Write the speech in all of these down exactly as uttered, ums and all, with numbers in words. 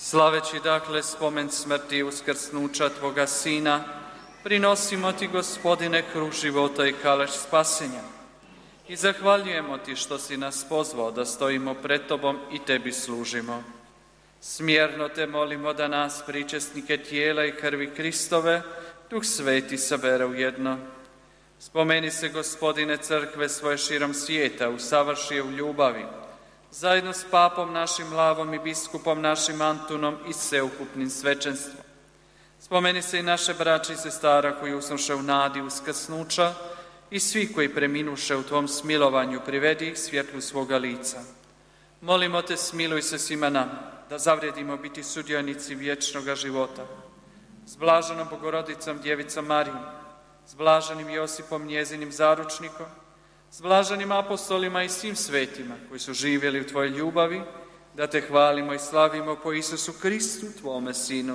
Slaveći dakle spomen smrti i uskrsnuća Tvoga Sina, prinosimo Ti, Gospodine, kruh života i kalaš spasenja. I zahvaljujemo Ti što si nas pozvao da stojimo pred Tobom i Tebi služimo. Smjerno Te molimo da nas, pričesnike tijela i krvi Kristove, Duh Sveti sabere u jedno. Spomeni se, Gospodine, crkve svoje širom svijeta, usavrši je u ljubavi, zajedno s papom našim Lavom i biskupom našim Antunom i sveukupnim svećenstvom. Spomeni se i naše braće i sestara koji usnuše u nadi uskrsnuća i svi koji preminuše u Tvom smilovanju, privedi ih svjetlu svoga lica. Molimo Te, smiluj se svima nama, da zavrijedimo biti sudionici vječnoga života. S blaženom Bogorodicom Djevicom Marijom, s blaženim Josipom njezinim zaručnikom, s blaženim apostolima i svim svetima koji su živjeli u Tvojoj ljubavi, da Te hvalimo i slavimo po Isusu Kristu, Tvome Sinu.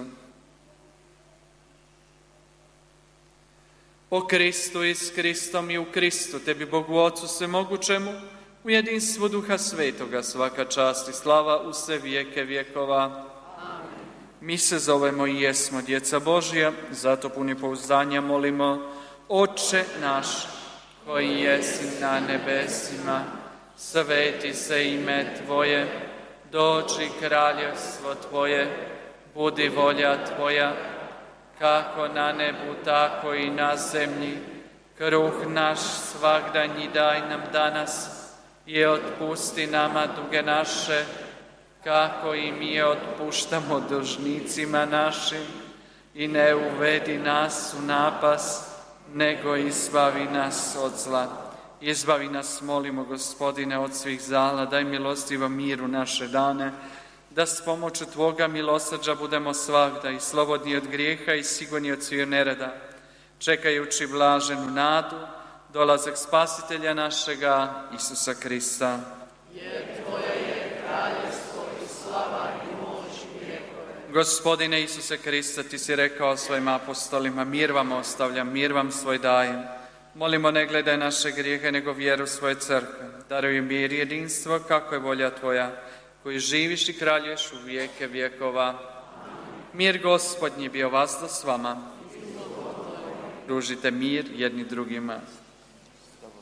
Po Kristu i s Kristom i u Kristu, Tebi Bogu Otcu svemogućemu, u jedinstvu Duha Svetoga, svaka čast i slava u sve vijeke vjekova. Amen. Mi se zovemo i jesmo djeca Božja, zato puni pouzdanja molimo: Oče naš, koji jesi na nebesima, sveti se ime Tvoje, dođi kraljevstvo Tvoje, budi volja Tvoja, kako na nebu, tako i na zemlji. Kruh naš svagdanji daj nam danas i otpusti nama duge naše, kako i mi otpuštamo dužnicima našim, i ne uvedi nas u napast, nego izbavi nas od zla. Izbavi nas, molimo, Gospodine, od svih zala, daj milostivo miru naše dane, da s pomoću Tvoga milosrđa budemo svagda i slobodni od grijeha i sigurni od svih nereda, čekajući blaženu nadu, dolazak Spasitelja našega, Isusa Krista. Jer Tvoje je kraljevstvo i slava i moć i vjekove. Gospodine Isuse Krista, Ti si rekao svojim apostolima: mir vam ostavljam, mir vam svoj dajem. Molimo, ne gledaj naše grijehe, nego vjeru svoje crkve. Daruj im mir i jedinstvo, kako je volja Tvoja, koji živiš i kraljuješ u vijeke vjekova. Mir Gospodnji bio vas da s vama. Družite mir jedni drugima.